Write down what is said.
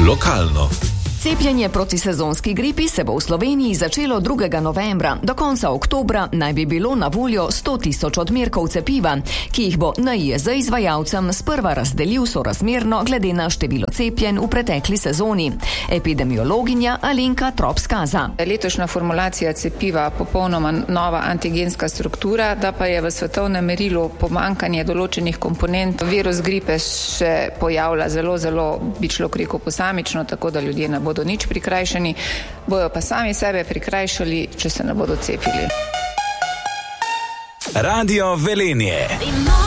Lokalno. Cepljenje proti sezonski gripi se bo v Sloveniji začelo 2. novembra. Do konca oktobra naj bi bilo na voljo 100.000 odmerkov cepiva, ki jih bo NIJZ izvajalcem sprva razdelil sorazmerno glede na število cepljenj v pretekli sezoni. Epidemiologinja Alenka Trop-Skaza. Letošnja formulacija cepiva popolnoma nova antigenska struktura, da pa je v svetovnem merilu pomanjkanje določenih komponent. Virus gripe še pojavlja zelo, bi človek rekel, posamično, tako da ljudje ne bodo nič prikrajšani, bojo pa sami sebe prikrajšali, če se ne bodo cepili. Radio Velenje.